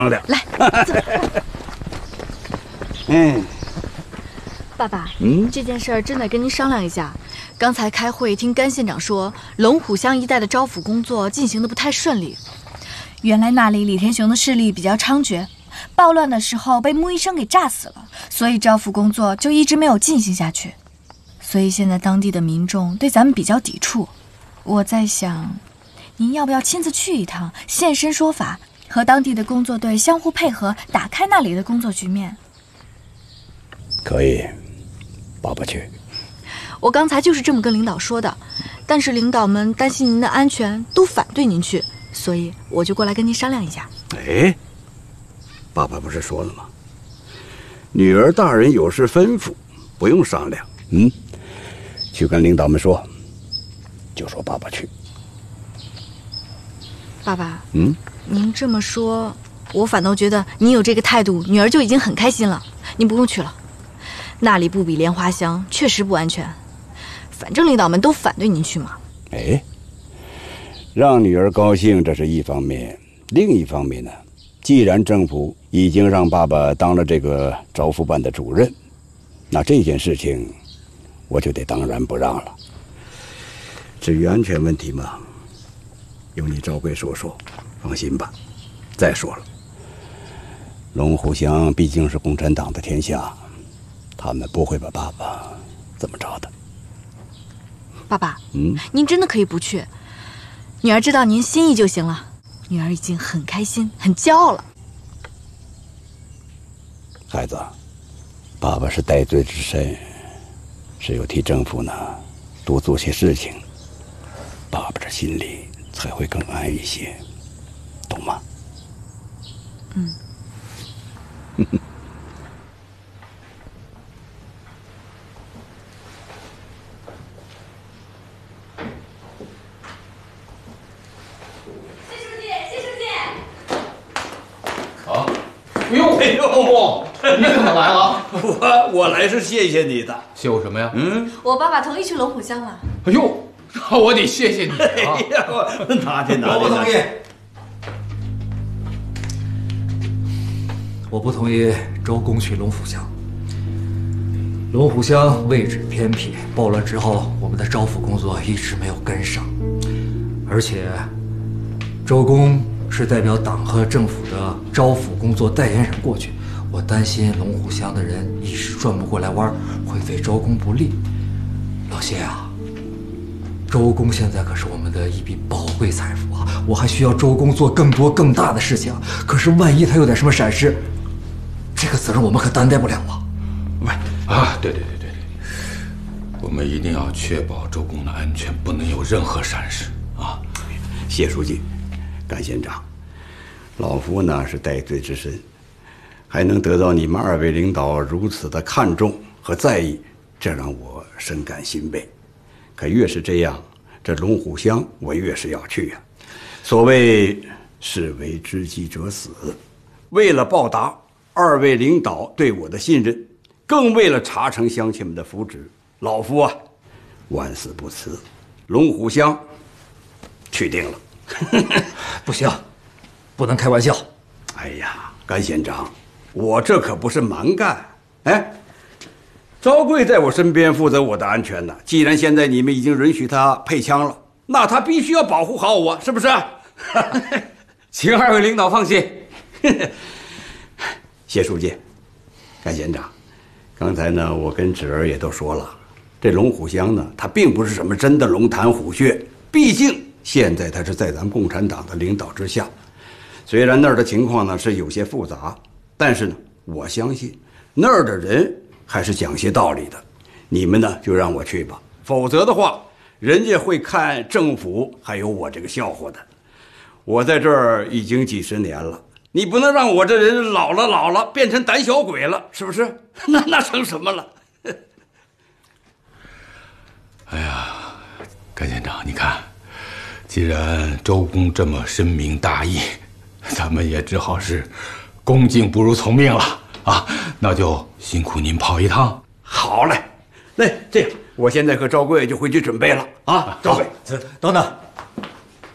量。 来，爸爸，这件事儿真得跟您商量一下。刚才开会听甘县长说，龙虎乡一带的招抚工作进行的不太顺利。原来那里李天雄的势力比较猖獗，暴乱的时候被穆医生给炸死了，所以招抚工作就一直没有进行下去。所以现在当地的民众对咱们比较抵触。我在想，您要不要亲自去一趟，现身说法，和当地的工作队相互配合，打开那里的工作局面？ 可以，爸爸去。 我刚才就是这么跟领导说的，但是领导们担心您的安全，都反对您去，所以我就过来跟您商量一下。 哎，爸爸不是说了吗？女儿大人有事吩咐，不用商量。去跟领导们说，就说爸爸去。 爸爸，您这么说，我反倒觉得您有这个态度，女儿就已经很开心了。您不用去了，那里不比莲花乡，确实不安全。反正领导们都反对您去嘛。 哎，让女儿高兴这是一方面，另一方面呢，既然政府已经让爸爸当了这个招抚办的主任，那这件事情我就得当仁不让了。至于安全问题嘛，由你赵贵说说，放心吧。再说了，龙虎乡毕竟是共产党的天下，他们不会把爸爸怎么着的。 爸爸，您真的可以不去，女儿知道您心意就行了。女儿已经很开心，很骄傲了。 孩子，爸爸是戴罪之身，只有替政府呢多做些事情，爸爸这心里才会更安一些，懂吗？ 哎呦，你怎么来了？ 我来是谢谢你的。 谢我什么呀？ 我爸爸同意去龙虎乡了。 哎呦，那我得谢谢你啊！ 拿去。 我不同意。我不同意周公去龙虎乡。龙虎乡位置偏僻，暴乱之后，我们的招抚工作一直没有跟上，而且周公是代表党和政府的招抚工作代言人过去，我担心龙虎乡的人一时转不过来弯，会对周公不利。老谢啊，周公现在可是我们的一笔宝贵财富啊，我还需要周公做更多更大的事情。可是万一他有点什么闪失，这个责任我们可担待不了啊。 对，我们一定要确保周公的安全，不能有任何闪失啊！ 谢书记，甘县长，老夫呢是戴罪之身，还能得到你们二位领导如此的看重和在意，这让我深感欣慰。可越是这样，这龙虎乡我越是要去呀。所谓士为知己者死，为了报答二位领导对我的信任，更为了查城乡亲们的福祉，老夫啊万死不辞。龙虎乡去定了。 不行，不能开玩笑。 哎呀，甘县长，我这可不是蛮干。哎，昭贵在我身边负责我的安全呢。既然现在你们已经允许他配枪了，那他必须要保护好我，是不是？ 请二位领导放心。 谢书记，甘县长，刚才呢，我跟芷儿也都说了，这龙虎乡呢，它并不是什么真的龙潭虎穴，毕竟现在它是在咱们共产党的领导之下。虽然那儿的情况呢是有些复杂，但是呢，我相信那儿的人还是讲些道理的。你们呢就让我去吧，否则的话，人家会看政府还有我这个笑话的。我在这儿已经几十年了，你不能让我这人老了变成胆小鬼了，是不是？那成什么了？ 哎呀，甘县长，你看，既然周公这么深明大义，咱们也只好是恭敬不如从命了啊！那就辛苦您跑一趟。 好嘞，那这样，我现在和赵贵就回去准备了啊。赵贵， 等等，